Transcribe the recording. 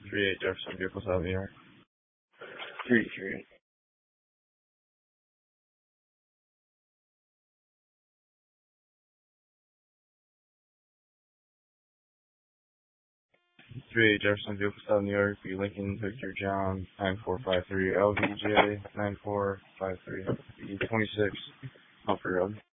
38 Jefferson Vehicle 7, New York. 33. 38 Jefferson Vehicle 7, New York. B. Lincoln Victor John 9453 LVJ 9453 B. 26 Humphrey Road.